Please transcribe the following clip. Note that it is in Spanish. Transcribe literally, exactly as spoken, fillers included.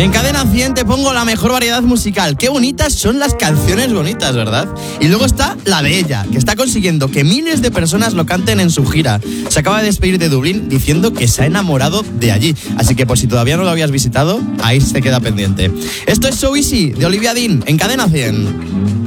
En Cadena cien te pongo la mejor variedad musical. Qué bonitas son las canciones bonitas, ¿verdad? Y luego está la de ella, que está consiguiendo que miles de personas lo canten en su gira. Se acaba de despedir de Dublín diciendo que se ha enamorado de allí. Así que por si todavía no lo habías visitado, ahí se queda pendiente. Esto es So Easy, de Olivia Dean, en Cadena cien.